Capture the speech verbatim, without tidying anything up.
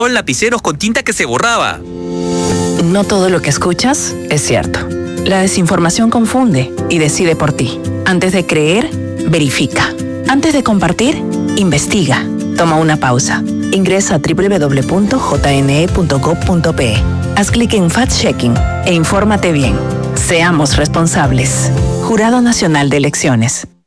lapiceros con tinta que se borraba. No todo lo que escuchas es cierto. La desinformación confunde y decide por ti. Antes de creer, verifica. Antes de compartir, investiga. Toma una pausa. Ingresa a doble u doble u doble u punto j n e punto gov punto p e. Haz clic en Fact-Checking e infórmate bien. Seamos responsables. Jurado Nacional de Elecciones.